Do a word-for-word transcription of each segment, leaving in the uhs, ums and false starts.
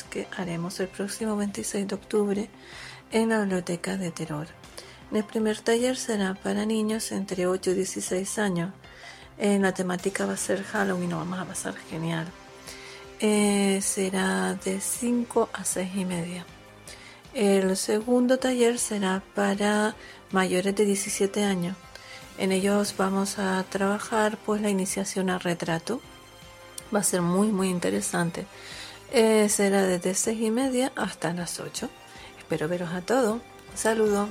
que haremos el próximo veintiséis de octubre en la Biblioteca de Terror. El primer taller será para niños entre ocho y dieciséis años. Eh, la temática va a ser Halloween, lo vamos a pasar genial. Eh, será de cinco a seis y media. El segundo taller será para mayores de diecisiete años. En ellos vamos a trabajar pues la iniciación al retrato. Va a ser muy muy interesante. Eh, será desde seis y media hasta las ocho. Espero veros a todos. Un saludo.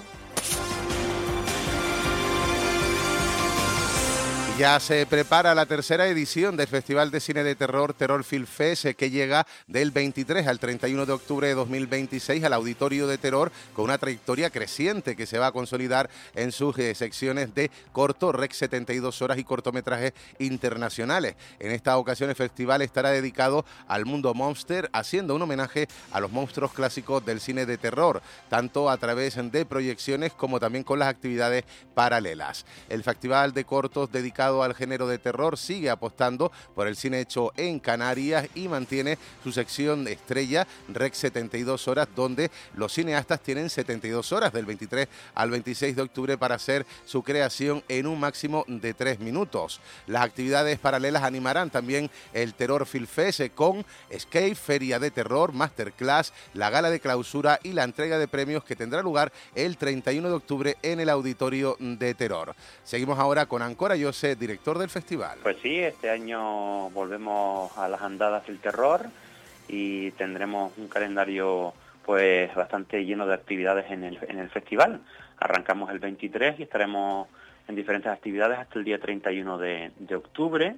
Ya se prepara la tercera edición del Festival de Cine de Terror Terror Film Fest, que llega del veintitrés al treinta y uno de octubre de dos mil veintiséis al Auditorio de Terror, con una trayectoria creciente que se va a consolidar en sus eh, secciones de corto, Rec setenta y dos horas y cortometrajes internacionales. En esta ocasión el festival estará dedicado al mundo monster, haciendo un homenaje a los monstruos clásicos del cine de terror, tanto a través de proyecciones como también con las actividades paralelas. El Festival de Cortos dedicado al género de terror sigue apostando por el cine hecho en Canarias y mantiene su sección estrella Rec setenta y dos horas, donde los cineastas tienen setenta y dos horas del veintitrés al veintiséis de octubre para hacer su creación en un máximo de tres minutos. Las actividades paralelas animarán también el Terror Film Fest con Escape, Feria de Terror, Masterclass, la gala de clausura y la entrega de premios, que tendrá lugar el treinta y uno de octubre en el Auditorio de Terror. Seguimos ahora con Ancora Jose, director del festival. Pues sí, este año volvemos a las andadas del terror y tendremos un calendario pues bastante lleno de actividades en el, en el festival. Arrancamos el veintitrés y estaremos en diferentes actividades hasta el día treinta y uno de, de octubre.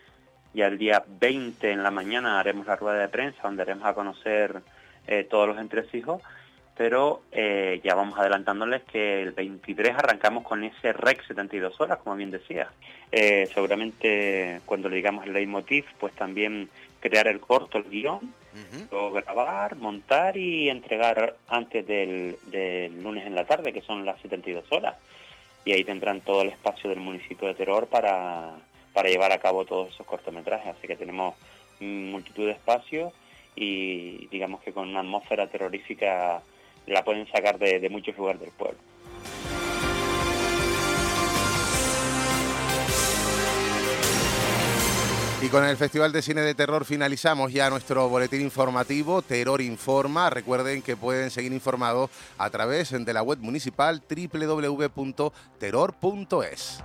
Y el día veinte en la mañana haremos la rueda de prensa, donde haremos a conocer eh, todos los entresijos. Pero eh, ya vamos adelantándoles que el veintitrés arrancamos con ese Rec setenta y dos horas, como bien decía. Eh, seguramente cuando le digamos el leitmotiv, pues también crear el corto, el guión, uh-huh. Luego grabar, montar y entregar antes del, del lunes en la tarde, que son las setenta y dos horas. Y ahí tendrán todo el espacio del municipio de Terror para, para llevar a cabo todos esos cortometrajes. Así que tenemos multitud de espacios y digamos que con una atmósfera terrorífica la pueden sacar de, de muchos lugares del pueblo. Y con el Festival de Cine de Terror finalizamos ya nuestro boletín informativo Terror Informa. Recuerden que pueden seguir informados a través de la web municipal doble u doble u doble u punto terror punto es.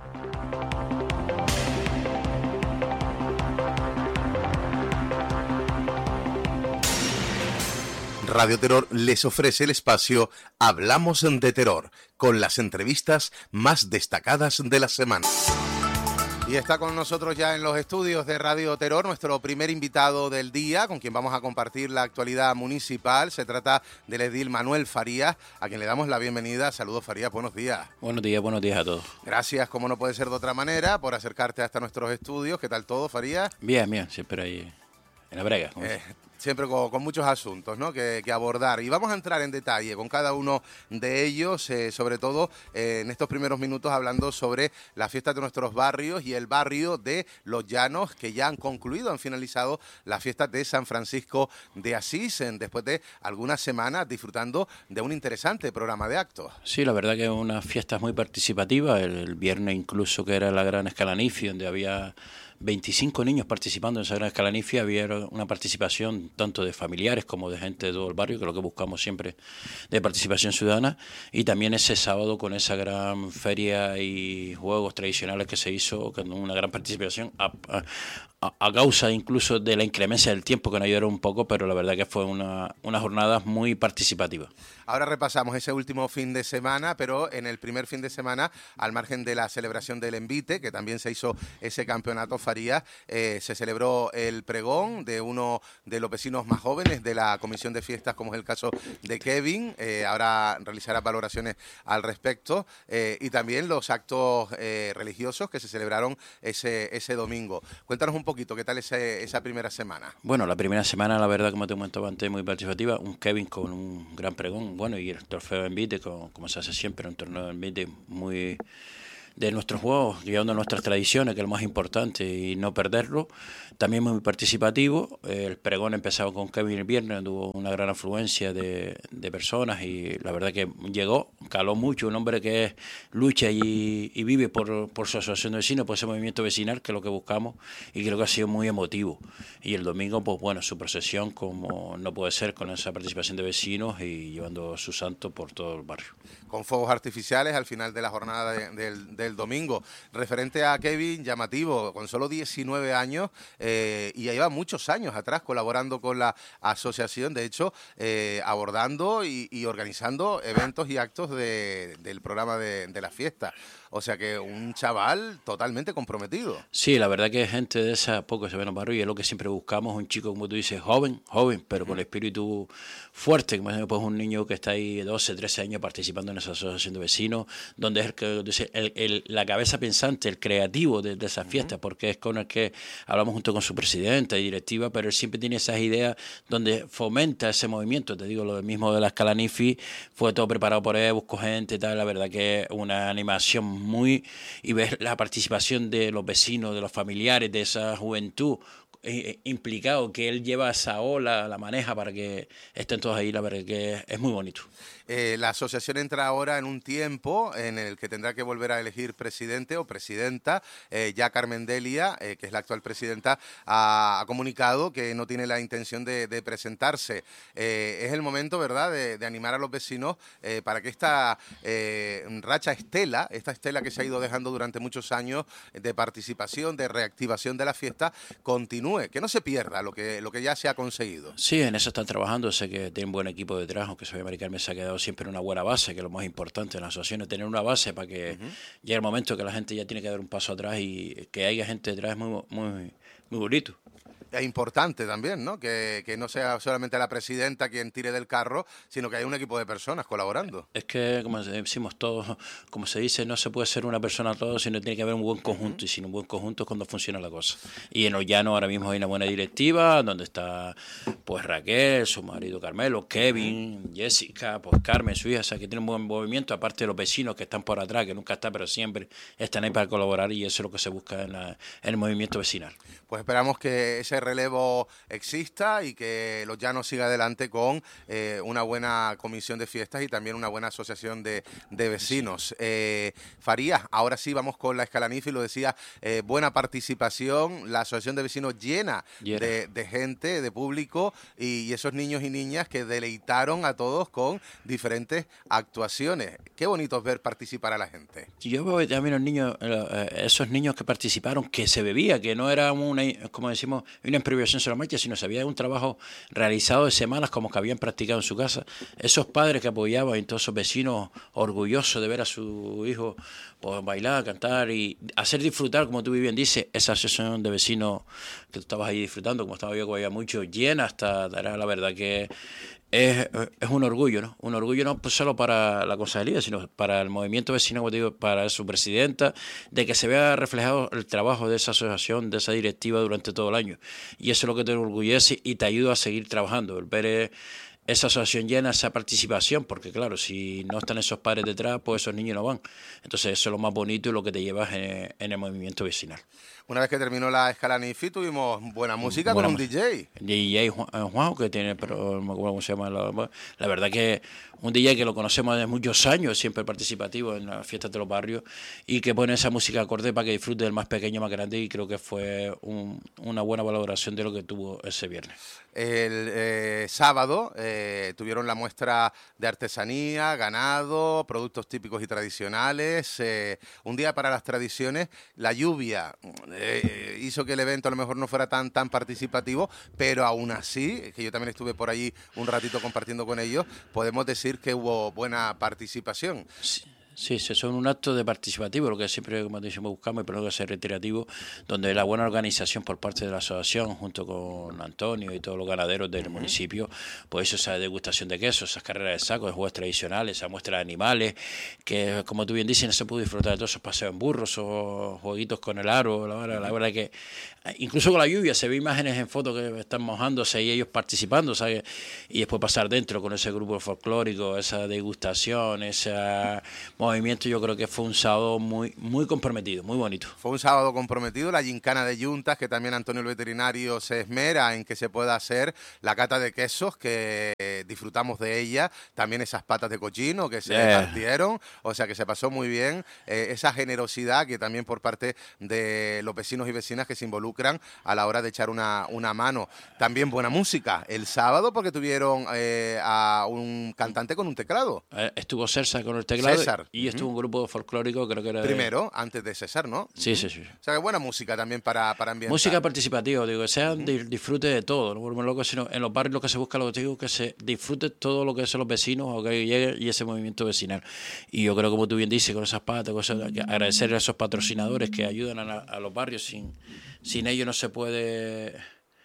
Radio Terror les ofrece el espacio Hablamos de Terror, con las entrevistas más destacadas de la semana. Y está con nosotros ya en los estudios de Radio Terror nuestro primer invitado del día, con quien vamos a compartir la actualidad municipal. Se trata del edil Manuel Farías, a quien le damos la bienvenida. Saludos, Farías, buenos días. Buenos días, buenos días a todos. Gracias, como no puede ser de otra manera, por acercarte hasta nuestros estudios. ¿Qué tal todo, Farías? Bien, bien, siempre ahí en la brega. Eh, siempre con, con muchos asuntos, ¿no?, que, que abordar. Y vamos a entrar en detalle con cada uno de ellos, eh, sobre todo eh, en estos primeros minutos hablando sobre las fiestas de nuestros barrios y el barrio de Los Llanos, que ya han concluido, han finalizado las fiestas de San Francisco de Asís, en, después de algunas semanas disfrutando de un interesante programa de actos. Sí, la verdad que unas fiestas muy participativas. El, el viernes incluso, que era la gran escalanifi, donde había veinticinco niños participando en esa gran escalanifi, había una participación tanto de familiares como de gente de todo el barrio, que es lo que buscamos siempre, de participación ciudadana. Y también ese sábado con esa gran feria y juegos tradicionales que se hizo, con una gran participación a, a, a causa incluso de la inclemencia del tiempo, que nos ayudaron un poco, pero la verdad que fue una, una jornada muy participativa. Ahora repasamos ese último fin de semana, pero en el primer fin de semana, al margen de la celebración del Envite, que también se hizo ese campeonato Farías, eh, se celebró el pregón de uno de los vecinos más jóvenes de la Comisión de Fiestas, como es el caso de Kevin. Eh, ahora realizará valoraciones al respecto, eh, y también los actos eh, religiosos que se celebraron ese, ese domingo. Cuéntanos un poquito, ¿qué tal ese, esa primera semana? Bueno, la primera semana, la verdad, como te comentaba antes, muy participativa. Un Kevin con un gran pregón, bueno, y el trofeo de Envite, como, como se hace siempre, un torneo de Envite muy de nuestros juegos, llevando nuestras tradiciones, que es lo más importante, y no perderlo. También muy participativo. El pregón empezaba con Kevin el viernes, tuvo una gran afluencia de, de personas y la verdad que llegó, caló mucho, un hombre que lucha y, y vive por, por su asociación de vecinos, por ese movimiento vecinal, que es lo que buscamos, y creo que ha sido muy emotivo. Y el domingo, pues bueno, su procesión, como no puede ser, con esa participación de vecinos y llevando su santo por todo el barrio. Con fuegos artificiales al final de la jornada de, del, del domingo. Referente a Kevin, llamativo, con solo diecinueve años, eh, y lleva muchos años atrás colaborando con la asociación, de hecho, eh, abordando y, y organizando eventos y actos de, del programa de, de la fiesta. O sea que un chaval totalmente comprometido. Sí, la verdad que gente de esa poco se ve en los barrios y es lo que siempre buscamos, un chico, como tú dices, joven, joven, pero con espíritu fuerte, como pues un niño que está ahí doce, trece años participando en esa asociación de vecinos, donde es el que dice, el, el, la cabeza pensante, el creativo de, de esa fiesta, porque es con el que hablamos junto con su presidenta y directiva, pero él siempre tiene esas ideas donde fomenta ese movimiento. Te digo, lo mismo de la Escala Nifi, fue todo preparado por él, buscó gente y tal, la verdad que es una animación muy, y ver la participación de los vecinos, de los familiares, de esa juventud eh, implicado, que él lleva esa ola, la maneja para que estén todos ahí, la verdad que es, es muy bonito. Eh, la asociación entra ahora en un tiempo en el que tendrá que volver a elegir presidente o presidenta. Eh, ya Carmen Delia, eh, que es la actual presidenta, ha, ha comunicado que no tiene la intención de, de presentarse. Eh, es el momento, ¿verdad?, de, de animar a los vecinos eh, para que esta eh, racha estela, esta estela que se ha ido dejando durante muchos años de participación, de reactivación de la fiesta, continúe, que no se pierda lo que, lo que ya se ha conseguido. Sí, en eso están trabajando, sé que tienen un buen equipo de trabajo, que soy Mari Carmen, se ha quedado siempre una buena base, que es lo más importante en las asociaciones, tener una base para que uh-huh. llegue el momento que la gente ya tiene que dar un paso atrás y que haya gente detrás es muy, muy, muy bonito. Es importante también, ¿no? Que, que no sea solamente la presidenta quien tire del carro, sino que haya un equipo de personas colaborando. Es que, como decimos todos, como se dice, no se puede ser una persona todo, sino tiene que haber un buen conjunto, uh-huh. y sin un buen conjunto es cuando funciona la cosa. Y en Ollano ahora mismo hay una buena directiva, donde está pues Raquel, su marido Carmelo, Kevin, Jessica, pues Carmen, su hija, o sea, que tiene un buen movimiento, aparte de los vecinos que están por atrás, que nunca están, pero siempre están ahí para colaborar, y eso es lo que se busca en, la, en el movimiento vecinal. Pues esperamos que ese relevo exista y que Los Llanos siga adelante con eh, una buena comisión de fiestas y también una buena asociación de, de vecinos. Eh, Farías, ahora sí vamos con la Escala Nifi, lo decía, eh, buena participación, la asociación de vecinos llena yeah. de, de gente, de público, y, y esos niños y niñas que deleitaron a todos con diferentes actuaciones. Qué bonito es ver participar a la gente. Yo veo también los niños, esos niños que participaron, que se bebía, que no era una, como decimos, una improvisación solamente, sino se había un trabajo realizado de semanas como que habían practicado en su casa. Esos padres que apoyaban y todos esos vecinos orgullosos de ver a su hijo pues, bailar, cantar y hacer disfrutar, como tú bien dices, esa asociación de vecinos que tú estabas ahí disfrutando, como estaba yo, que había mucho, llena hasta, era la verdad que es, es un orgullo, ¿no? Un orgullo no solo para la concejalía, sino para el movimiento vecino, como te digo, para su presidenta, de que se vea reflejado el trabajo de esa asociación, de esa directiva durante todo el año. Y eso es lo que te enorgullece y te ayuda a seguir trabajando, el ver esa asociación llena, esa participación, porque claro, si no están esos padres detrás, pues esos niños no van. Entonces eso es lo más bonito y lo que te llevas en, en el movimiento vecinal. Una vez que terminó la Escala Nifi, tuvimos buena música buena con un D J. D J Juan, que tiene, pero no me acuerdo cómo se llama. La, la verdad que un D J que lo conocemos desde muchos años, siempre participativo en las fiestas de los barrios, y que pone esa música acorde para que disfrute del más pequeño, más grande, y creo que fue un, una buena valoración de lo que tuvo ese viernes. El eh, sábado eh, tuvieron la muestra de artesanía, ganado, productos típicos y tradicionales, eh, un día para las tradiciones. La lluvia eh, hizo que el evento a lo mejor no fuera tan, tan participativo, pero aún así, que yo también estuve por allí un ratito compartiendo con ellos, podemos decir que hubo buena participación. Sí. Sí, sí, son un acto de participativo, lo que siempre, como decimos, buscamos, pero no que ser reiterativo, donde la buena organización por parte de la asociación, junto con Antonio y todos los ganaderos del municipio, pues eso, esa degustación de quesos, esas carreras de sacos, de juegos tradicionales, esa muestra de animales, que como tú bien dices, no se pudo disfrutar de todos esos paseos en burros o jueguitos con el aro, la verdad, la verdad que incluso con la lluvia se ve imágenes en fotos que están mojándose y ellos participando, ¿sabes? Y después pasar dentro con ese grupo folclórico, esa degustación, esa movimiento. Yo creo que fue un sábado muy, muy comprometido, muy bonito. Fue un sábado comprometido, la gincana de yuntas, que también Antonio el veterinario se esmera en que se pueda hacer, la cata de quesos, que eh, disfrutamos de ella, también esas patas de cochino que se Yeah. partieron, o sea que se pasó muy bien, eh, esa generosidad que también por parte de los vecinos y vecinas que se involucran a la hora de echar una, una mano. También buena música el sábado, porque tuvieron eh, a un cantante con un teclado. Eh, Estuvo César con el teclado César. y estuvo un grupo folclórico, creo que era de... Primero, antes de César, ¿no? Sí, sí, sí. O sea que buena música también para, para ambientar. Música participativa, digo, que sea uh-huh. disfrute de todo, no volvemos locos, sino en los barrios lo que se busca, lo que te digo, que se disfrute todo lo que son los vecinos, o que llegue y ese movimiento vecinal. Y yo creo, como tú bien dices, con esas patas, cosas, agradecer a esos patrocinadores que ayudan a, la, a los barrios. Sin, sin ellos no se puede...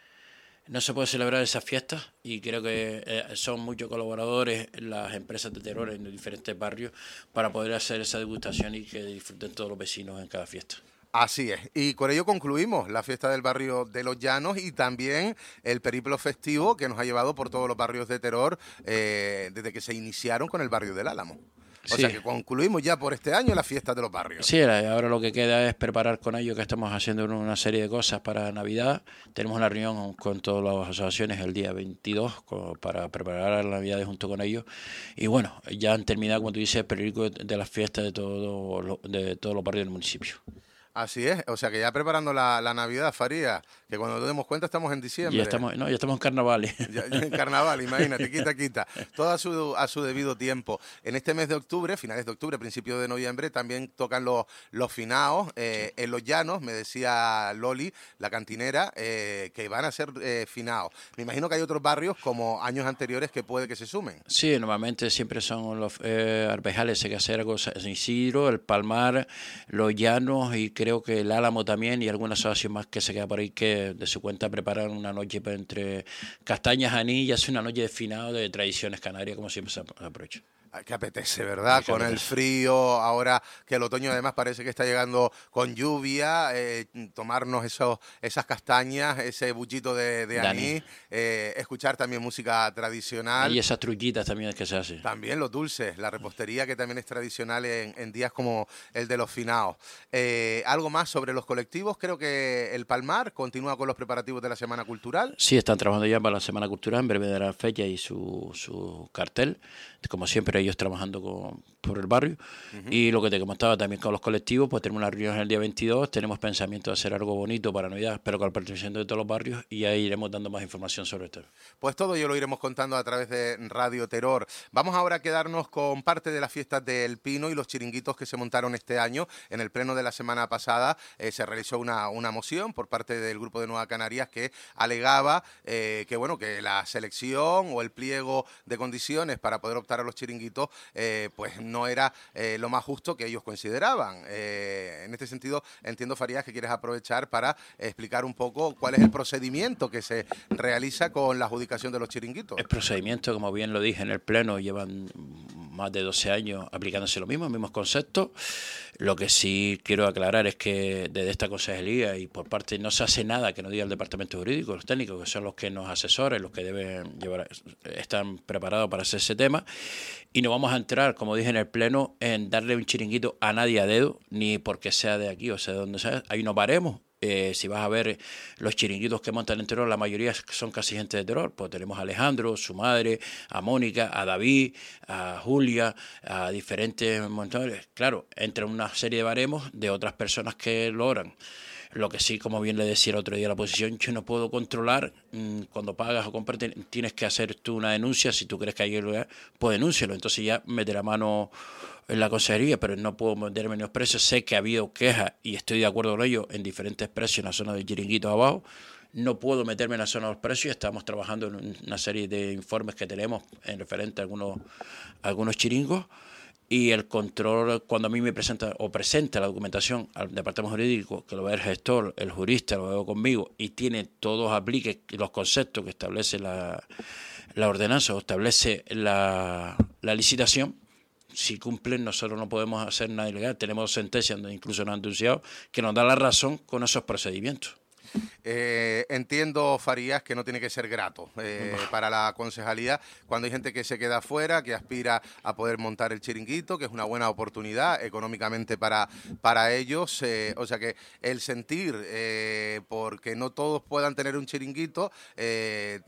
No se puede celebrar esas fiestas, y creo que eh, son muchos colaboradores las empresas de terror en los diferentes barrios para poder hacer esa degustación y que disfruten todos los vecinos en cada fiesta. Así es, y con ello concluimos la fiesta del barrio de Los Llanos y también el periplo festivo que nos ha llevado por todos los barrios de terror eh, desde que se iniciaron con el barrio del Álamo. O Sí. sea que concluimos ya por este año la fiesta de los barrios. Sí, ahora lo que queda es preparar con ellos, que estamos haciendo una serie de cosas para Navidad. Tenemos una reunión con todas las asociaciones el día veintidós con, para preparar la Navidad junto con ellos. Y bueno, ya han terminado, como tú dices, el periódico de las fiestas de, todo lo, de todos los barrios del municipio. Así es, o sea que ya preparando la, la Navidad, Faría, que cuando nos demos cuenta estamos en diciembre. Ya estamos, no, ya estamos en carnavales. Ya, ya en carnaval, imagínate, quita, quita. Todo a su, a su debido tiempo. En este mes de octubre, finales de octubre, principios de noviembre, también tocan los, los finaos eh, en Los Llanos, me decía Loli, la cantinera, eh, que van a ser eh, finaos. Me imagino que hay otros barrios como años anteriores que puede que se sumen. Sí, normalmente siempre son los eh, Arbejales, Secasera, San Isidro, el Palmar, Los Llanos y creo que el Álamo también, y alguna asociación más que se queda por ahí que de su cuenta preparan una noche entre castañas, anillas, una noche de finado de tradiciones canarias, como siempre se aprovecha. Que apetece, ¿verdad? Que con apetece. El frío, ahora que el otoño además parece que está llegando con lluvia, eh, tomarnos esos, esas castañas, ese buchito de, de anís, eh, escuchar también música tradicional. Y esas truquitas también que se hacen. También los dulces, la repostería que también es tradicional en, en días como el de los finaos. Eh, algo más sobre los colectivos, creo que el Palmar continúa con los preparativos de la Semana Cultural. Sí, están trabajando ya para la Semana Cultural, en breve de la fecha y su, su cartel, como siempre ellos trabajando con, por el barrio. Uh-huh. Y lo que te comentaba también con los colectivos, pues tenemos una reunión el día veintidós, tenemos pensamiento de hacer algo bonito para Navidad, pero con la participación de todos los barrios, y ahí iremos dando más información sobre esto. Pues todo ello lo iremos contando a través de Radio Terror. Vamos ahora a quedarnos con parte de las fiestas del Pino y los chiringuitos que se montaron este año. En el pleno de la semana pasada eh, se realizó una, una moción por parte del Grupo de Nueva Canarias que alegaba eh, que, bueno, que la selección o el pliego de condiciones para poder optar a los chiringuitos eh, pues no era eh, lo más justo que ellos consideraban. Eh, en este sentido, entiendo, Farías, que quieres aprovechar para explicar un poco cuál es el procedimiento que se realiza con la adjudicación de los chiringuitos. El procedimiento, como bien lo dije en el pleno, llevan más de doce años aplicándose lo mismo, los mismos conceptos. Lo que sí quiero aclarar es que desde esta consejería y por parte no se hace nada que no diga el departamento jurídico, los técnicos, que son los que nos asesoren, los que deben llevar, están preparados para hacer ese tema. Y no vamos a entrar, como dije en el pleno, en darle un chiringuito a nadie a dedo, ni porque sea de aquí o sea de donde sea. Ahí nos paremos. Eh, si vas a ver los chiringuitos que montan en Terror, la mayoría son casi gente de Terror. Pues tenemos a Alejandro, su madre, a Mónica, a David, a Julia, a diferentes montadores. Claro, entre una serie de baremos de otras personas que lo oran. Lo que sí, como bien le decía el otro día la oposición, yo no puedo controlar mmm, cuando pagas o compras, tienes que hacer tú una denuncia. Si tú crees que hay algo, pues denúncialo. Entonces ya mete la mano en la consejería, pero no puedo meterme en los precios. Sé que ha habido quejas y estoy de acuerdo con ello en diferentes precios en la zona de chiringuitos abajo. No puedo meterme en la zona de los precios. Estamos trabajando en una serie de informes que tenemos en referente a algunos, a algunos chiringos. Y el control, cuando a mí me presenta o presenta la documentación al departamento jurídico, que lo ve el gestor, el jurista, lo veo conmigo, y tiene todos apliques los conceptos que establece la, la ordenanza o establece la, la licitación, si cumplen, nosotros no podemos hacer nada ilegal. Tenemos sentencias donde incluso nos han denunciado que nos da la razón con esos procedimientos. Eh, entiendo, Farías, que no tiene que ser grato eh, para la concejalía cuando hay gente que se queda afuera, que aspira a poder montar el chiringuito, que es una buena oportunidad económicamente para, para ellos. Eh, o sea que el sentir, eh, porque no todos puedan tener un chiringuito, eh,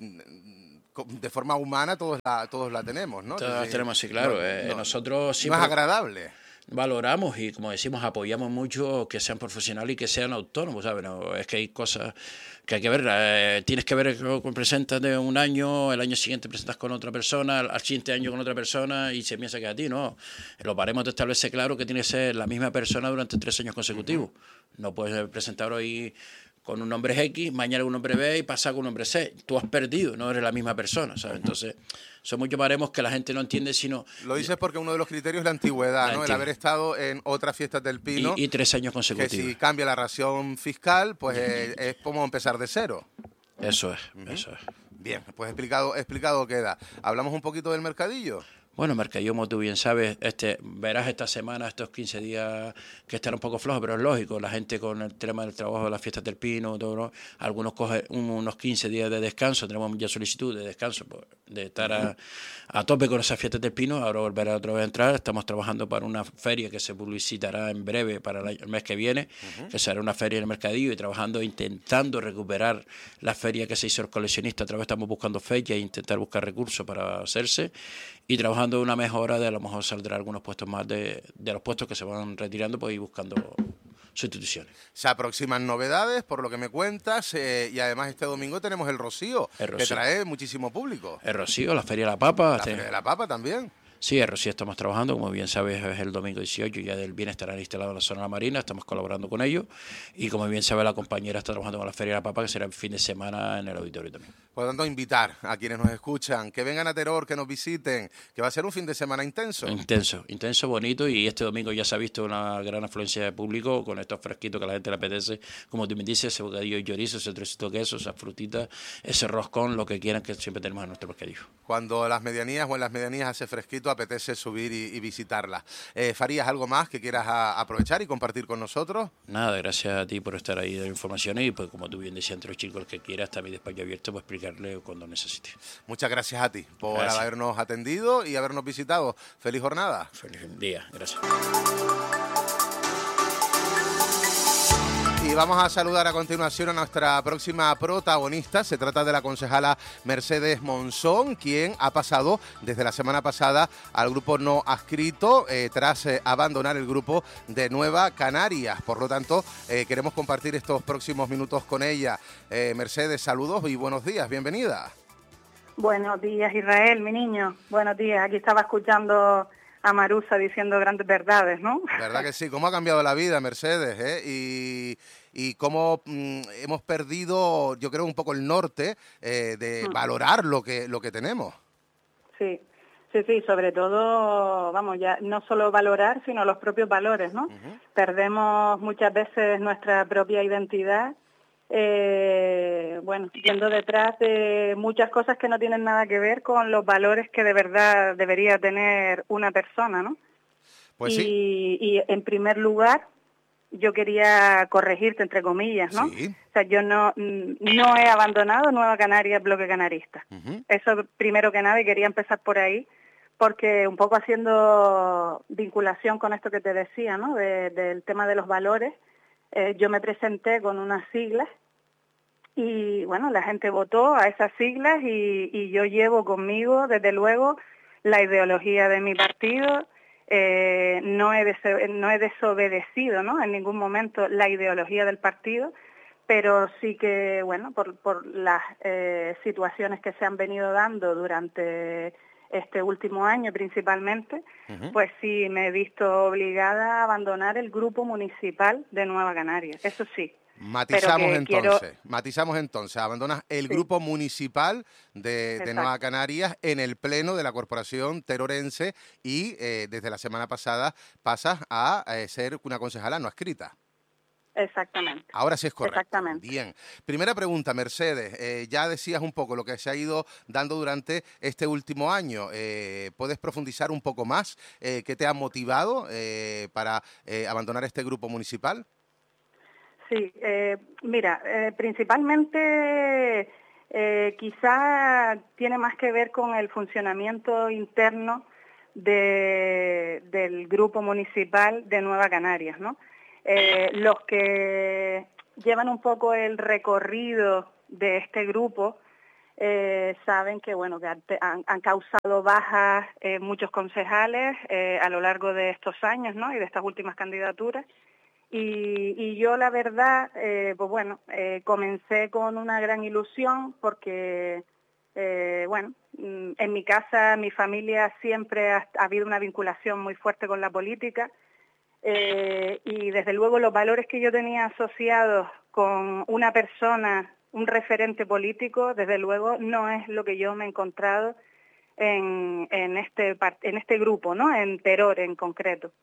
de forma humana todos la, todos la tenemos, ¿no? Todos la tenemos, sí, claro. No, eh, no, nosotros siempre... no es agradable. Valoramos y, como decimos, apoyamos mucho que sean profesionales y que sean autónomos, ¿sabes? No, es que hay cosas que hay que ver. Eh, tienes que ver cómo presentas de un año, el año siguiente presentas con otra persona, al siguiente año con otra persona y se piensa que a ti, no. Los baremos te establece claro que tiene que ser la misma persona durante tres años consecutivos. No puedes presentar hoy con un nombre X, mañana con un nombre B y pasar con un nombre C. Tú has perdido, no eres la misma persona, ¿sabes? Entonces, son muchos baremos que la gente no entiende, sino... Lo dices porque uno de los criterios es la antigüedad, la ¿no? antigüedad. El haber estado en otras fiestas del Pino. Y, y tres años consecutivos. Que si cambia la ración fiscal, pues eh, es como empezar de cero. Eso es, uh-huh. eso es. Bien, pues explicado, explicado queda. ¿Hablamos un poquito del mercadillo? Bueno, mercadillo, como tú bien sabes, este, verás esta semana, estos quince días que estará un poco flojo, pero es lógico, la gente con el tema del trabajo de las fiestas del Pino, todo, ¿no? Algunos cogen unos quince días de descanso, tenemos ya solicitud de descanso, pues, de estar a, a tope con esas fiestas del Pino, ahora volverá otra vez a entrar, estamos trabajando para una feria que se publicitará en breve para el, año, el mes que viene, uh-huh. que será una feria en el mercadillo y trabajando, intentando recuperar la feria que se hizo el coleccionista, otra vez estamos buscando fechas e intentar buscar recursos para hacerse y trabajando de una mejora de a lo mejor saldrá algunos puestos más de, de los puestos que se van retirando, pues ir buscando sustituciones. Se aproximan novedades, por lo que me cuentas, eh, y además este domingo tenemos el Rocío, el Rocío, que trae muchísimo público. El Rocío, la Feria de la Papa. La Feria de la Papa también. Sí, el Rocío estamos trabajando, como bien sabes, es el domingo dieciocho, ya del bien estarán instalados en la zona de la Marina, estamos colaborando con ellos, y como bien sabe la compañera está trabajando con la Feria de la Papa, que será el fin de semana en el auditorio también. Por lo tanto, invitar a quienes nos escuchan, que vengan a Teror, que nos visiten, que va a ser un fin de semana intenso. Intenso, intenso, bonito, y este domingo ya se ha visto una gran afluencia de público con estos fresquitos que a la gente le apetece, como tú me dices, ese bocadillo de chorizo, ese trocito de queso, esas frutitas, ese roscón, lo que quieran, que siempre tenemos en nuestro mercadillo. Cuando las medianías o en las medianías hace fresquito, apetece subir y, y visitarla. Eh, ¿Farías algo más que quieras a, aprovechar y compartir con nosotros? Nada, gracias a ti por estar ahí de informaciones y pues como tú bien decías, entre los chicos, el que quiera, está mi despacho abierto para explicarle cuando necesite. Muchas gracias a ti por gracias. habernos atendido y habernos visitado. Feliz jornada. Feliz día, gracias. Y vamos a saludar a continuación a nuestra próxima protagonista. Se trata de la concejala Mercedes Monzón, quien ha pasado desde la semana pasada al grupo no adscrito eh, tras eh, abandonar el grupo de Nueva Canarias. Por lo tanto, eh, queremos compartir estos próximos minutos con ella. Eh, Mercedes, saludos y buenos días. Bienvenida. Buenos días, Israel, mi niño. Buenos días. Aquí estaba escuchando a Marusa diciendo grandes verdades, ¿no? ¿Verdad que sí? ¿Cómo ha cambiado la vida, Mercedes? ¿eh? Y, y cómo mm, hemos perdido, yo creo, un poco el norte eh, de mm. valorar lo que, lo que tenemos. Sí, sí, sí, sobre todo, vamos, ya no solo valorar, sino los propios valores, ¿no? Uh-huh. Perdemos muchas veces nuestra propia identidad, eh, bueno, yendo detrás de muchas cosas que no tienen nada que ver con los valores que de verdad debería tener una persona, ¿no? Pues y, sí. Y en primer lugar, yo quería corregirte, entre comillas, ¿no? Sí. O sea, yo no, no he abandonado Nueva Canarias, bloque canarista. Uh-huh. Eso primero que nada, y quería empezar por ahí, porque un poco haciendo vinculación con esto que te decía, ¿no? De, del tema de los valores, eh, yo me presenté con unas siglas y, bueno, la gente votó a esas siglas y, y yo llevo conmigo, desde luego, la ideología de mi partido. Eh, no he des- no he desobedecido, ¿no? En ningún momento la ideología del partido, pero sí que, bueno, por, por las eh, situaciones que se han venido dando durante este último año principalmente, uh-huh. pues sí me he visto obligada a abandonar el grupo municipal de Nueva Canarias, eso sí. Matizamos entonces, quiero... matizamos entonces, abandonas el sí. grupo municipal de, de Nueva Canarias en el pleno de la Corporación Terorense y eh, desde la semana pasada pasas a eh, ser una concejala no adscrita. Exactamente. Ahora sí es correcto. Exactamente. Bien. Primera pregunta, Mercedes. Eh, ya decías un poco lo que se ha ido dando durante este último año. Eh, ¿Puedes profundizar un poco más? Eh, ¿Qué te ha motivado eh, para eh, abandonar este grupo municipal? Sí, eh, mira, eh, principalmente eh, quizá tiene más que ver con el funcionamiento interno de, del grupo municipal de Nueva Canarias, ¿no? Eh, los que llevan un poco el recorrido de este grupo eh, saben que, bueno, que han, han causado bajas eh, muchos concejales eh, a lo largo de estos años, ¿no? Y de estas últimas candidaturas. Y, y yo la verdad, eh, pues bueno, eh, comencé con una gran ilusión porque, eh, bueno, en mi casa, mi familia siempre ha, ha habido una vinculación muy fuerte con la política eh, y desde luego los valores que yo tenía asociados con una persona, un referente político, desde luego no es lo que yo me he encontrado en, en, este, en este grupo, ¿no? En Teror en concreto.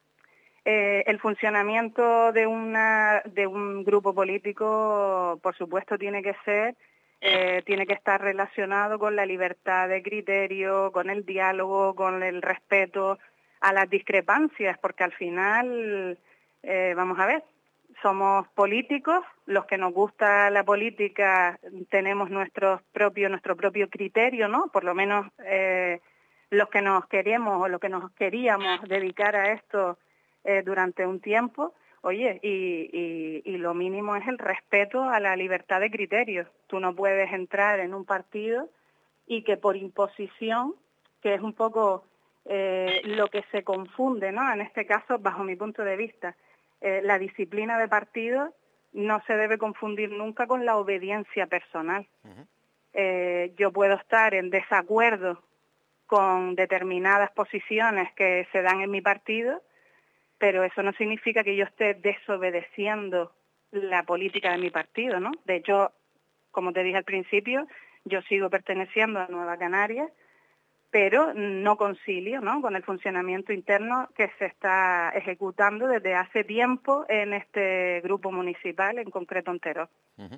Eh, el funcionamiento de, una, de un grupo político, por supuesto, tiene que ser, eh, tiene que estar relacionado con la libertad de criterio, con el diálogo, con el respeto a las discrepancias, porque al final, eh, vamos a ver, somos políticos, los que nos gusta la política tenemos nuestros propios, nuestro propio criterio, ¿no? Por lo menos eh, los que nos queremos o los que nos queríamos dedicar a esto Eh, durante un tiempo, oye, y, y, y lo mínimo es el respeto a la libertad de criterio. Tú no puedes entrar en un partido y que por imposición, que es un poco eh, lo que se confunde, ¿no? En este caso, bajo mi punto de vista, eh, la disciplina de partido no se debe confundir nunca con la obediencia personal. Uh-huh. Eh, yo puedo estar en desacuerdo con determinadas posiciones que se dan en mi partido, pero eso no significa que yo esté desobedeciendo la política de mi partido, ¿no? De hecho, como te dije al principio, yo sigo perteneciendo a Nueva Canarias, pero no concilio, ¿no?, con el funcionamiento interno que se está ejecutando desde hace tiempo en este grupo municipal, en concreto en Teror. Uh-huh.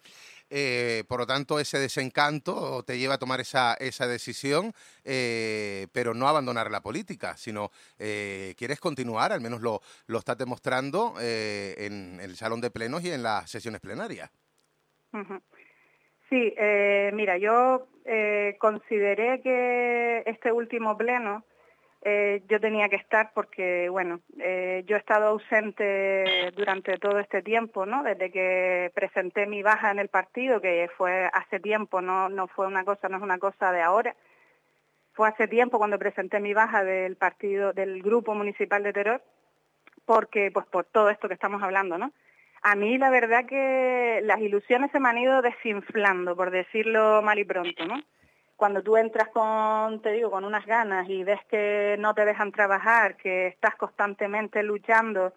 Eh, por lo tanto, ese desencanto te lleva a tomar esa, esa decisión, eh, pero no abandonar la política, sino eh, quieres continuar, al menos lo, lo estás demostrando eh, en el salón de plenos y en las sesiones plenarias. Uh-huh. Sí, eh, mira, yo eh, consideré que este último pleno Eh, yo tenía que estar porque, bueno, eh, yo he estado ausente durante todo este tiempo, ¿no? Desde que presenté mi baja en el partido, que fue hace tiempo, no, no fue una cosa, no es una cosa de ahora. Fue hace tiempo cuando presenté mi baja del partido, del grupo municipal de Teror, porque, pues, por todo esto que estamos hablando, ¿no? A mí la verdad que las ilusiones se me han ido desinflando, por decirlo mal y pronto, ¿no? Cuando tú entras con, te digo, con unas ganas y ves que no te dejan trabajar, que estás constantemente luchando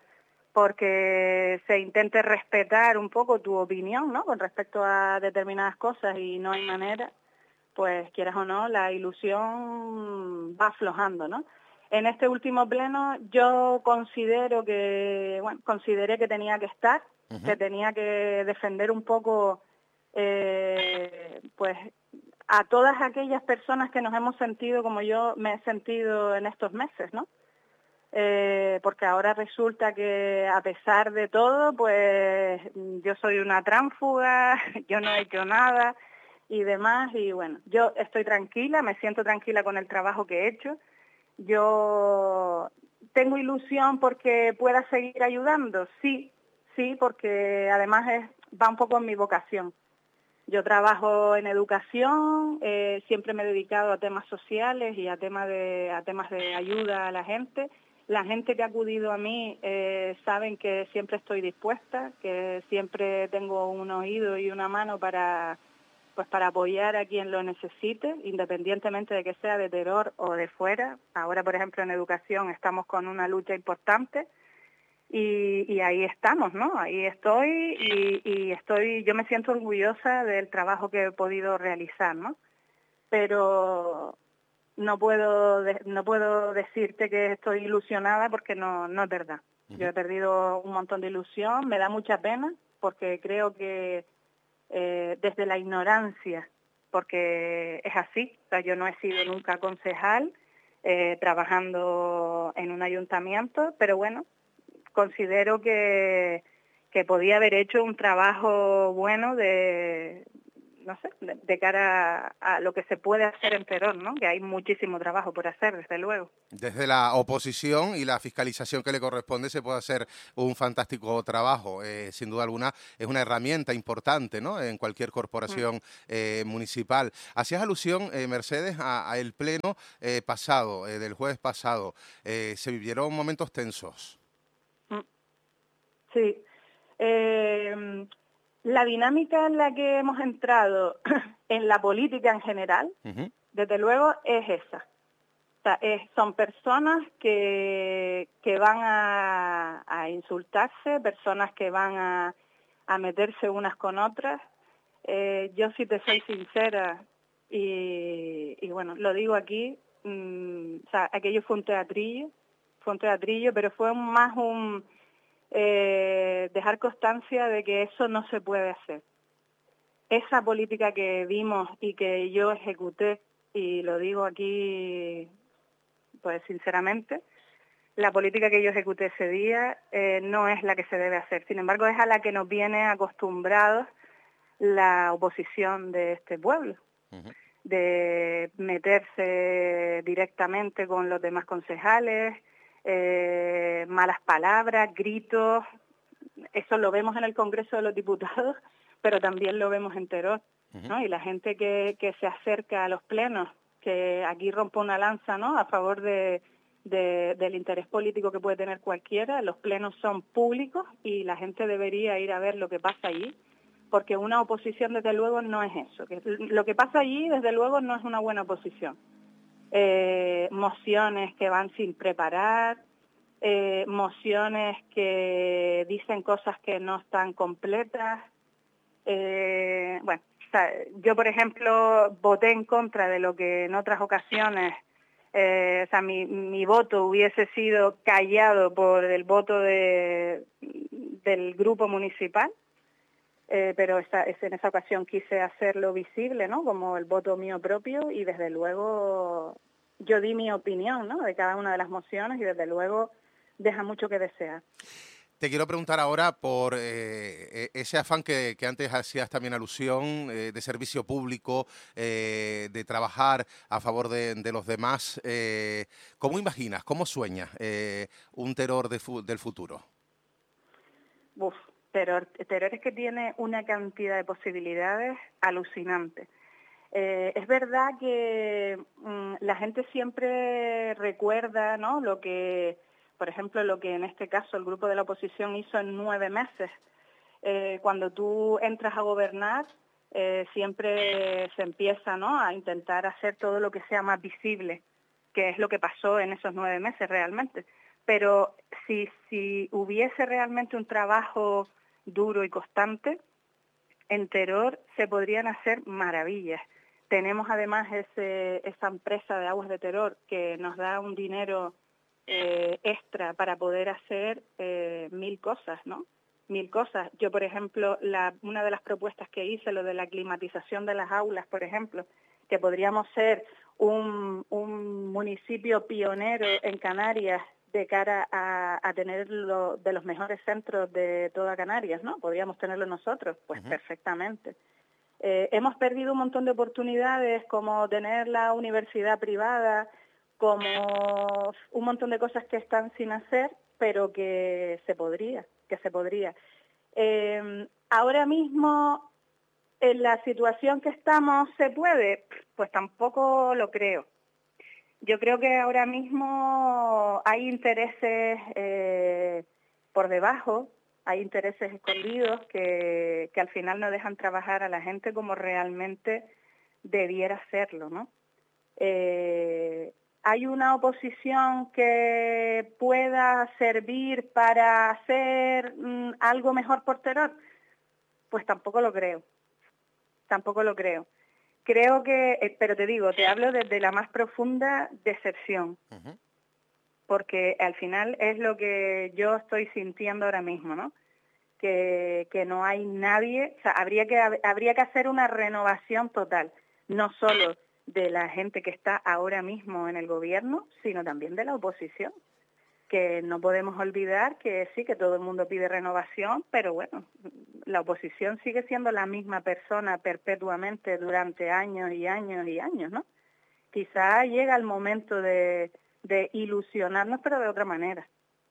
porque se intente respetar un poco tu opinión, ¿no?, con respecto a determinadas cosas y no hay manera, pues quieras o no, la ilusión va aflojando, ¿no? En este último pleno yo considero que, bueno, consideré que tenía que estar, uh-huh. que tenía que defender un poco, eh, pues, a todas aquellas personas que nos hemos sentido como yo me he sentido en estos meses, ¿no? Eh, porque ahora resulta que a pesar de todo, pues yo soy una tránfuga, yo no he hecho nada y demás, y bueno, yo estoy tranquila, me siento tranquila con el trabajo que he hecho, yo tengo ilusión porque pueda seguir ayudando, sí, sí, porque además es, va un poco en mi vocación. Yo trabajo en educación, eh, siempre me he dedicado a temas sociales y a temas de, a temas de ayuda a la gente. La gente que ha acudido a mí eh, saben que siempre estoy dispuesta, que siempre tengo un oído y una mano para, pues para apoyar a quien lo necesite, independientemente de que sea de Teror o de fuera. Ahora, por ejemplo, en educación estamos con una lucha importante. Y, y ahí estamos, ¿no? Ahí estoy y, y estoy, yo me siento orgullosa del trabajo que he podido realizar, ¿no? Pero no puedo de, no puedo decirte que estoy ilusionada porque no, no es verdad. Uh-huh. Yo he perdido un montón de ilusión, me da mucha pena porque creo que eh, desde la ignorancia, porque es así, o sea, yo no he sido nunca concejal eh, trabajando en un ayuntamiento, pero bueno, considero que, que podía haber hecho un trabajo bueno de, no sé, de, de cara a, a lo que se puede hacer en Teror, ¿no? Que hay muchísimo trabajo por hacer, desde luego. Desde la oposición y la fiscalización que le corresponde se puede hacer un fantástico trabajo. Eh, sin duda alguna es una herramienta importante, ¿no?, en cualquier corporación eh, municipal. Hacías alusión, eh, Mercedes, a, a el pleno eh, pasado, eh, del jueves pasado. Eh, se vivieron momentos tensos. Sí. Eh, la dinámica en la que hemos entrado en la política en general, uh-huh. desde luego, es esa. O sea, es, son personas que, que van a, a insultarse, personas que van a, a meterse unas con otras. Eh, yo, si te soy sincera, y, y bueno, lo digo aquí, mmm, o sea, aquello fue un teatrillo, fue un teatrillo, pero fue más un eh, dejar constancia de que eso no se puede hacer. Esa política que vimos y que yo ejecuté, y lo digo aquí, pues sinceramente, la política que yo ejecuté ese día eh, no es la que se debe hacer. Sin embargo, es a la que nos viene acostumbrados la oposición de este pueblo, uh-huh. de meterse directamente con los demás concejales, eh, malas palabras, gritos. Eso lo vemos en el Congreso de los Diputados, pero también lo vemos en Teror, ¿no? Uh-huh. Y la gente que, que se acerca a los plenos, que aquí rompe una lanza, ¿no?, a favor de, de, del interés político que puede tener cualquiera. Los plenos son públicos y la gente debería ir a ver lo que pasa allí, porque una oposición, desde luego, no es eso. Que lo que pasa allí, desde luego, no es una buena oposición. Eh, mociones que van sin preparar, eh, mociones que dicen cosas que no están completas. Eh, bueno, o sea, yo, por ejemplo, voté en contra de lo que en otras ocasiones, eh, o sea, mi, mi voto hubiese sido callado por el voto de, del grupo municipal, eh, pero esa, en esa ocasión quise hacerlo visible, ¿no?, como el voto mío propio, y desde luego yo di mi opinión, ¿no?, de cada una de las mociones, y desde luego deja mucho que desear. Te quiero preguntar ahora por eh, ese afán que, que antes hacías también alusión, eh, de servicio público, eh, de trabajar a favor de, de los demás. Eh, ¿Cómo imaginas, cómo sueñas eh, un Teror de fu del futuro? Uf, Teror, Teror es que tiene una cantidad de posibilidades alucinante. Eh, es verdad que mmm, la gente siempre recuerda, ¿no?, lo que... Por ejemplo, lo que en este caso el grupo de la oposición hizo en nueve meses. Eh, cuando tú entras a gobernar, eh, siempre se empieza, ¿no?, a intentar hacer todo lo que sea más visible, que es lo que pasó en esos nueve meses realmente. Pero si, si hubiese realmente un trabajo duro y constante, en Teror se podrían hacer maravillas. Tenemos además ese, esa empresa de aguas de Teror que nos da un dinero Eh, extra para poder hacer eh, mil cosas, ¿no? Mil cosas. Yo, por ejemplo, la, una de las propuestas que hice, lo de la climatización de las aulas, por ejemplo, que podríamos ser un, un municipio pionero en Canarias de cara a, a tener lo, de los mejores centros de toda Canarias, ¿no? Podríamos tenerlo nosotros, pues uh-huh. perfectamente. Eh, hemos perdido un montón de oportunidades, como tener la universidad privada, como un montón de cosas que están sin hacer, pero que se podría, que se podría. Eh, ahora mismo, en la situación que estamos, ¿se puede? Pues tampoco lo creo. Yo creo que ahora mismo hay intereses eh, por debajo, hay intereses escondidos que, que al final no dejan trabajar a la gente como realmente debiera hacerlo, ¿no? Eh, ¿Hay una oposición que pueda servir para hacer mmm, algo mejor por Teror? Pues tampoco lo creo, tampoco lo creo. Creo que, eh, pero te digo, te hablo desde la más profunda decepción, uh-huh. porque al final es lo que yo estoy sintiendo ahora mismo, ¿no? Que, que no hay nadie, o sea, habría que, habría que hacer una renovación total, no solo de la gente que está ahora mismo en el gobierno, sino también de la oposición. que no podemos olvidar que sí, que todo el mundo pide renovación, pero bueno, la oposición sigue siendo la misma persona perpetuamente durante años y años y años, ¿no? Quizá llega el momento de, de ilusionarnos, pero de otra manera.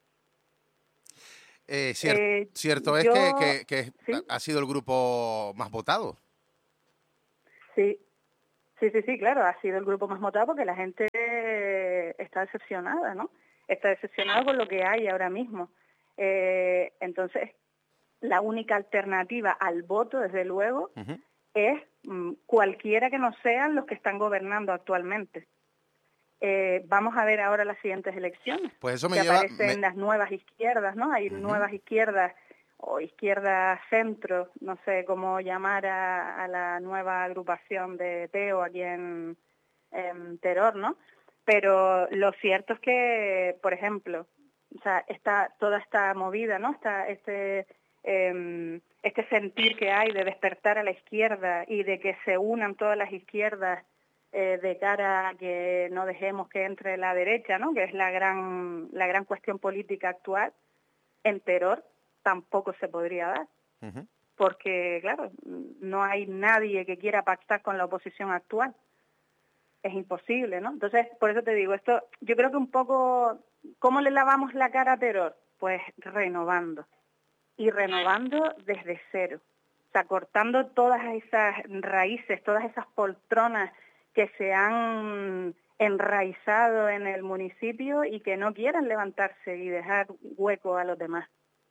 Eh, cier eh, cierto es yo, que, que, que ¿sí? ha sido el grupo más votado. Sí, sí, sí, sí, claro, ha sido el grupo más votado porque la gente está decepcionada, ¿no? Está decepcionada con lo que hay ahora mismo. Eh, entonces, la única alternativa al voto, desde luego, uh-huh. es mm, cualquiera que no sean los que están gobernando actualmente. Eh, vamos a ver ahora las siguientes elecciones. Pues eso me que lleva... aparecen me... las nuevas izquierdas, ¿no? Hay uh-huh. nuevas izquierdas o izquierda centro, no sé cómo llamar a, a la nueva agrupación de Teo aquí en, en Teror, ¿no? Pero lo cierto es que, por ejemplo, o sea, está toda esta movida, ¿no? Está este eh, este sentir que hay de despertar a la izquierda y de que se unan todas las izquierdas eh, de cara a que no dejemos que entre la derecha, ¿no? Que es la gran la gran cuestión política actual. En Teror tampoco se podría dar, uh-huh. porque claro, no hay nadie que quiera pactar con la oposición actual. Es imposible, ¿no? Entonces, por eso te digo, esto, yo creo que un poco, ¿cómo le lavamos la cara a Teror? Pues renovando, y renovando desde cero, o sea, cortando todas esas raíces, todas esas poltronas que se han enraizado en el municipio y que no quieren levantarse y dejar hueco a los demás.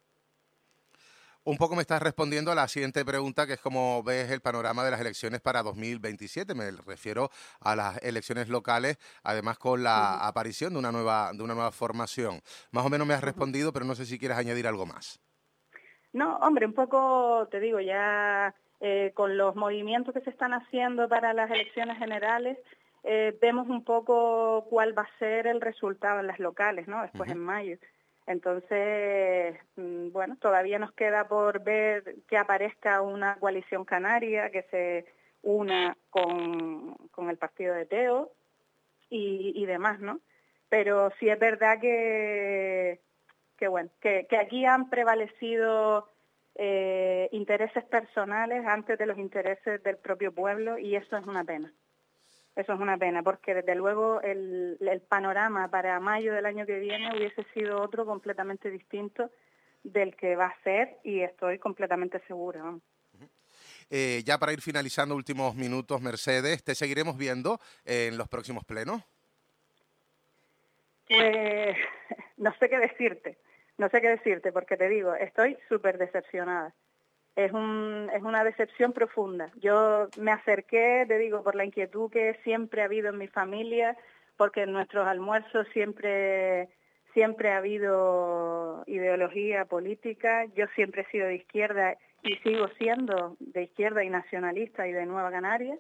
Un poco me estás respondiendo a la siguiente pregunta, que es cómo ves el panorama de las elecciones para dos mil veintisiete. Me refiero a las elecciones locales, además con la uh-huh. aparición de una nueva de una nueva formación. Más o menos me has uh-huh. respondido, pero no sé si quieres añadir algo más. No, hombre, un poco, te digo, ya eh, con los movimientos que se están haciendo para las elecciones generales, eh, vemos un poco cuál va a ser el resultado en las locales, ¿no? Después uh-huh. en mayo. Entonces, bueno, todavía nos queda por ver que aparezca una coalición canaria que se una con, con el partido de Teo y, y demás, ¿no? Pero sí es verdad que, que bueno, que, que aquí han prevalecido eh, intereses personales antes de los intereses del propio pueblo y eso es una pena. Eso es una pena, porque desde luego el, el panorama para mayo del año que viene hubiese sido otro completamente distinto del que va a ser y estoy completamente segura. ¿no? Eh, ya para ir finalizando, últimos minutos, Mercedes, ¿te seguiremos viendo en los próximos plenos? Pues no sé qué decirte, no sé qué decirte, porque te digo, estoy súper decepcionada. Es, un, es una decepción profunda. Yo me acerqué, te digo, por la inquietud que siempre ha habido en mi familia, porque en nuestros almuerzos siempre, siempre ha habido ideología política. Yo siempre he sido de izquierda y sigo siendo de izquierda y nacionalista y de Nueva Canaria,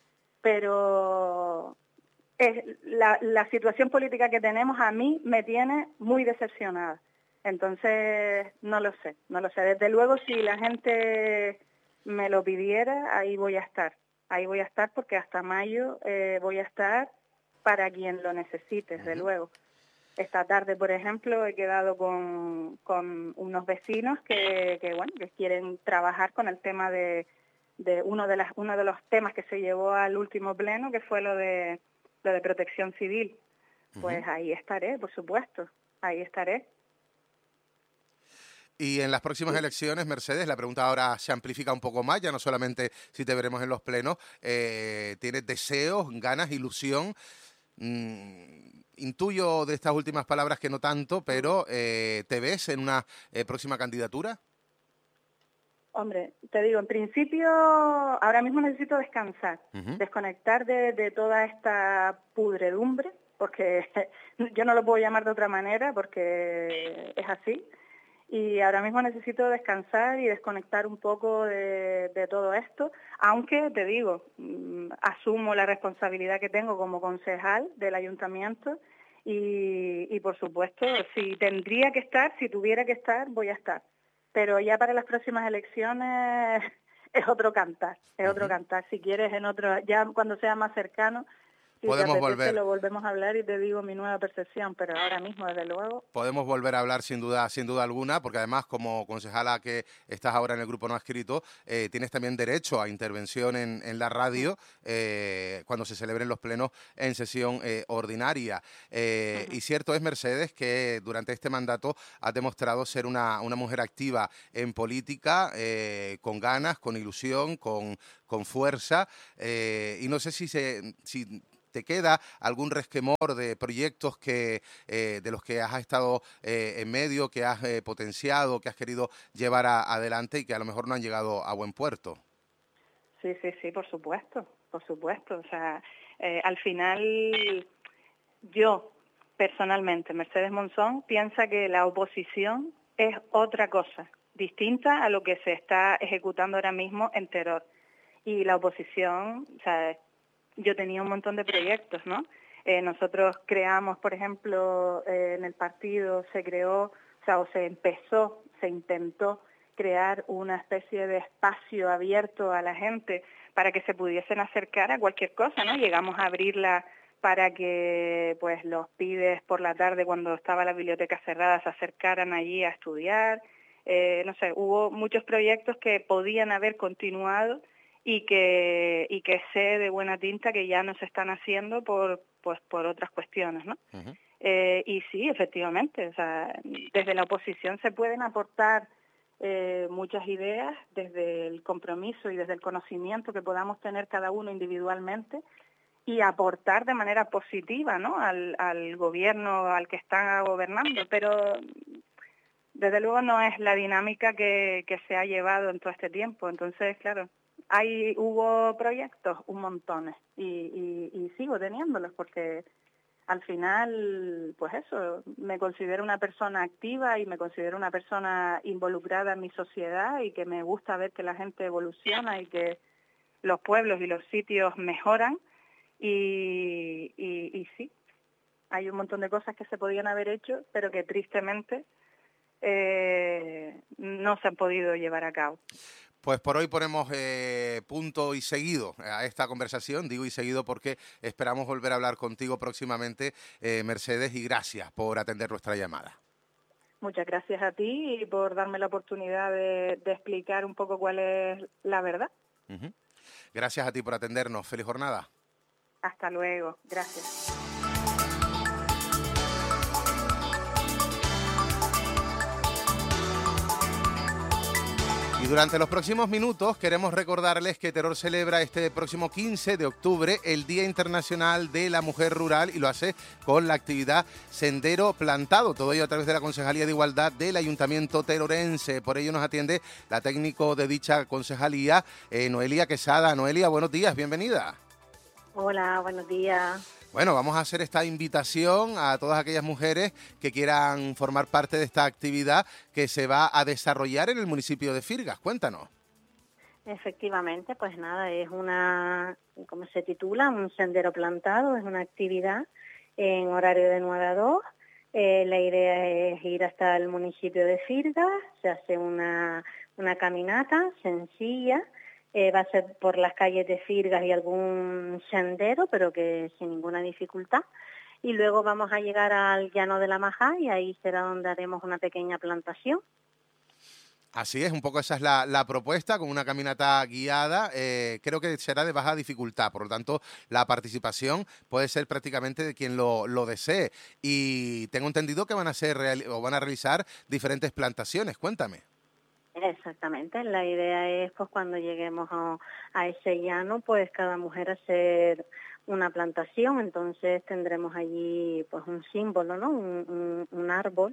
pero es, la, la situación política que tenemos a mí me tiene muy decepcionada. Entonces, no lo sé, no lo sé. Desde luego, si la gente me lo pidiera, ahí voy a estar. Ahí voy a estar porque hasta mayo eh, voy a estar para quien lo necesite, desde uh-huh. luego. Esta tarde, por ejemplo, he quedado con, con unos vecinos que, que, bueno, que quieren trabajar con el tema de, de uno de las uno de los temas que se llevó al último pleno, que fue lo de lo de protección civil. Uh-huh. Pues ahí estaré, por supuesto, ahí estaré. Y en las próximas sí. elecciones, Mercedes, la pregunta ahora se amplifica un poco más, ya no solamente si te veremos en los plenos, eh, ¿tienes deseos, ganas, ilusión? Mm, intuyo de estas últimas palabras que no tanto, pero eh, ¿te ves en una eh, próxima candidatura? Hombre, te digo, en principio, ahora mismo necesito descansar, uh-huh. desconectar de, de toda esta pudredumbre, porque yo no lo puedo llamar de otra manera, porque es así. Y ahora mismo necesito descansar y desconectar un poco de, de todo esto, aunque te digo, mmm, asumo la responsabilidad que tengo como concejal del ayuntamiento y, y por supuesto, si tendría que estar, si tuviera que estar, voy a estar. Pero ya para las próximas elecciones es otro cantar, es uh-huh. otro cantar. Si quieres, en otro, ya cuando sea más cercano, Si podemos te apetece, volver. lo volvemos a hablar y te digo mi nueva percepción, pero ahora mismo, desde luego... Podemos volver a hablar sin duda sin duda alguna, porque además, como concejala que estás ahora en el Grupo No Adscrito, eh, tienes también derecho a intervención en, en la radio eh, cuando se celebren los plenos en sesión eh, ordinaria. Eh, Uh-huh. Y cierto es, Mercedes, que durante este mandato has demostrado ser una, una mujer activa en política, eh, con ganas, con ilusión, con, con fuerza, eh, y no sé si se... Si ¿te queda algún resquemor de proyectos que eh, de los que has estado eh, en medio, que has eh, potenciado, que has querido llevar a, adelante y que a lo mejor no han llegado a buen puerto? Sí, sí, sí, por supuesto, por supuesto. O sea, eh, al final yo, personalmente, Mercedes Monzón, piensa que la oposición es otra cosa, distinta a lo que se está ejecutando ahora mismo en Teror. Y la oposición, o sea, yo tenía un montón de proyectos, ¿no? Eh, nosotros creamos, por ejemplo, eh, en el partido se creó, o sea, o se empezó, se intentó crear una especie de espacio abierto a la gente para que se pudiesen acercar a cualquier cosa, ¿no? Llegamos a abrirla para que pues los pibes por la tarde, cuando estaba la biblioteca cerrada, se acercaran allí a estudiar. Eh, no sé, hubo muchos proyectos que podían haber continuado y que y que sé de buena tinta que ya no se están haciendo por pues por otras cuestiones, ¿no? Uh-huh. Eh, y sí, efectivamente, o sea, desde la oposición se pueden aportar eh, muchas ideas desde el compromiso y desde el conocimiento que podamos tener cada uno individualmente y aportar de manera positiva, ¿no?, al, al gobierno al que está gobernando, pero desde luego no es la dinámica que, que se ha llevado en todo este tiempo. Entonces, claro, hay hubo proyectos, un montón, y, y, y sigo teniéndolos porque al final, pues eso, me considero una persona activa y me considero una persona involucrada en mi sociedad y que me gusta ver que la gente evoluciona y que los pueblos y los sitios mejoran y, y, y sí, hay un montón de cosas que se podían haber hecho, pero que tristemente eh, no se han podido llevar a cabo. Pues por hoy ponemos eh, punto y seguido a esta conversación, digo y seguido porque esperamos volver a hablar contigo próximamente, eh, Mercedes, y gracias por atender nuestra llamada. Muchas gracias a ti y por darme la oportunidad de, de explicar un poco cuál es la verdad. Uh-huh. Gracias a ti por atendernos. Feliz jornada. Hasta luego. Gracias. Y durante los próximos minutos queremos recordarles que Teror celebra este próximo quince de octubre el Día Internacional de la Mujer Rural y lo hace con la actividad Sendero Plantado, todo ello a través de la Concejalía de Igualdad del Ayuntamiento terorense. Por ello nos atiende la técnico de dicha concejalía, eh, Noelia Quesada. Noelia, buenos días, bienvenida. Hola, buenos días. Bueno, vamos a hacer esta invitación a todas aquellas mujeres que quieran formar parte de esta actividad que se va a desarrollar en el municipio de Firgas. Cuéntanos. Efectivamente, pues nada, es una, como se titula, un sendero plantado, es una actividad en horario de nueve a dos. Eh, la idea es ir hasta el municipio de Firgas, se hace una, una caminata sencilla. Eh, va a ser por las calles de Firgas y algún sendero, pero que sin ninguna dificultad. Y luego vamos a llegar al Llano de la Majá y ahí será donde haremos una pequeña plantación. Así es, un poco esa es la, la propuesta, con una caminata guiada. Eh, creo que será de baja dificultad, por lo tanto la participación puede ser prácticamente de quien lo, lo desee. Y tengo entendido que van a ser o van a realizar diferentes plantaciones. Cuéntame. Exactamente, la idea es pues cuando lleguemos a, a ese llano, pues cada mujer hacer una plantación, entonces tendremos allí pues un símbolo, ¿no? Un, un, un árbol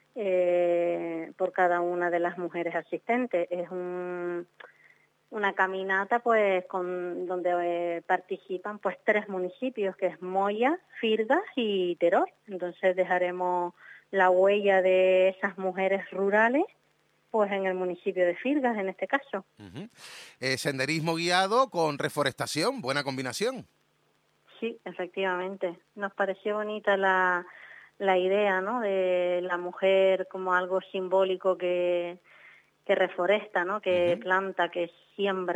eh, por cada una de las mujeres asistentes. Es un, una caminata pues con donde eh, participan pues tres municipios, que es Moya, Firgas y Teror. Entonces dejaremos la huella de esas mujeres rurales pues en el municipio de Firgas, en este caso. Uh-huh. Eh, senderismo guiado con reforestación, buena combinación. Sí, efectivamente. Nos pareció bonita la, la idea, ¿no?, de la mujer como algo simbólico que, que reforesta, ¿no?, que uh-huh. planta, que siembra, ¿no?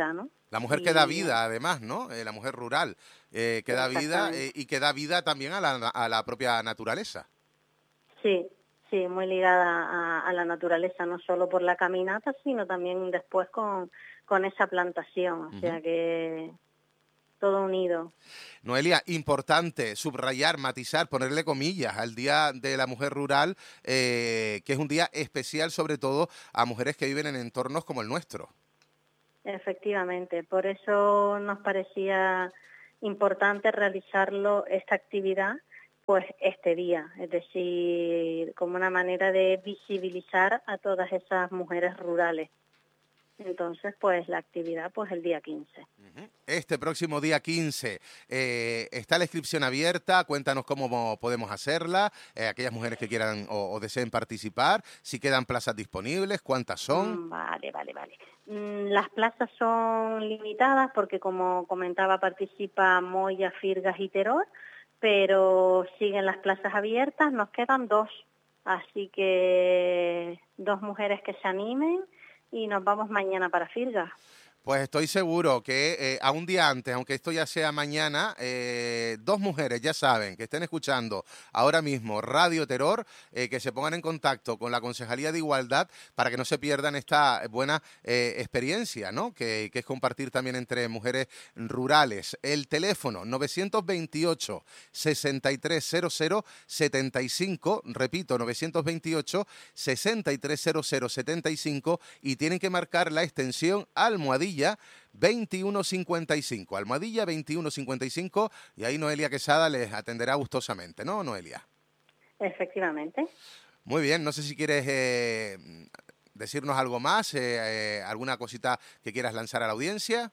La mujer que da vida, además, ¿no? Eh, la mujer rural, eh, que da vida eh, y que da vida también a la, a la propia naturaleza. Sí, sí, muy ligada a, a la naturaleza, no solo por la caminata, sino también después con, con esa plantación, o uh-huh. sea que todo unido. Noelia, importante subrayar, matizar, ponerle comillas al Día de la Mujer Rural, eh, que es un día especial sobre todo a mujeres que viven en entornos como el nuestro. Efectivamente, por eso nos parecía importante realizarlo, esta actividad, pues este día, es decir, como una manera de visibilizar a todas esas mujeres rurales. Entonces, pues la actividad, pues el día quince. Este próximo día quince, eh, está la inscripción abierta, cuéntanos cómo podemos hacerla, eh, aquellas mujeres que quieran o, o deseen participar, si quedan plazas disponibles, cuántas son. Mm, vale, vale, vale. Mm, las plazas son limitadas porque, como comentaba, participa Moya, Firgas y Teror, pero siguen las plazas abiertas, nos quedan dos, así que dos mujeres que se animen y nos vamos mañana para Firgas. Pues estoy seguro que eh, a un día antes, aunque esto ya sea mañana, eh, dos mujeres, ya saben, que estén escuchando ahora mismo Radio Terror, eh, que se pongan en contacto con la Concejalía de Igualdad para que no se pierdan esta buena eh, experiencia, ¿no? Que, que es compartir también entre mujeres rurales. El teléfono nueve dos ocho, seis tres cero cero, siete cinco, repito, nueve dos ocho, seis tres cero cero, siete cinco, y tienen que marcar la extensión almohadilla veintiuno cincuenta y cinco, almohadilla veintiuno cincuenta y cinco, y ahí Noelia Quesada les atenderá gustosamente, ¿no, Noelia? Efectivamente. Muy bien, no sé si quieres eh, decirnos algo más, eh, eh, alguna cosita que quieras lanzar a la audiencia.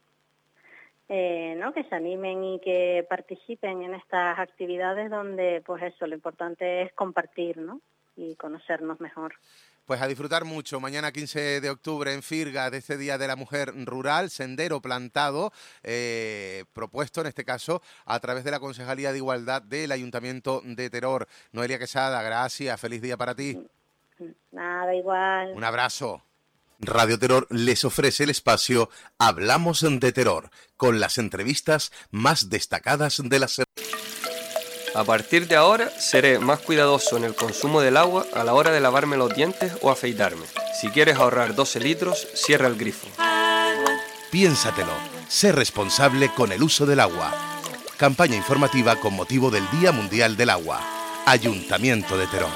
Eh, no, que se animen y que participen en estas actividades donde, pues eso, lo importante es compartir, ¿no? Y conocernos mejor. Pues a disfrutar mucho, mañana quince de octubre en Firgas, de este Día de la Mujer Rural, sendero plantado, eh, propuesto en este caso a través de la Concejalía de Igualdad del Ayuntamiento de Teror. Noelia Quesada, gracias, feliz día para ti. Nada, igual. Un abrazo. Radio Terror les ofrece el espacio Hablamos de Terror, con las entrevistas más destacadas de la semana. A partir de ahora seré más cuidadoso en el consumo del agua a la hora de lavarme los dientes o afeitarme. Si quieres ahorrar doce litros, cierra el grifo. Piénsatelo, sé responsable con el uso del agua. Campaña informativa con motivo del Día Mundial del Agua. Ayuntamiento de Teror.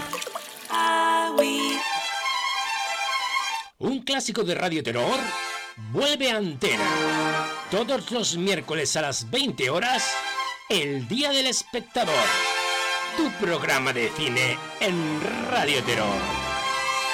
Un clásico de Radio Terror vuelve a antena. Todos los miércoles a las veinte horas... El Día del Espectador, tu programa de cine en Radio Terror.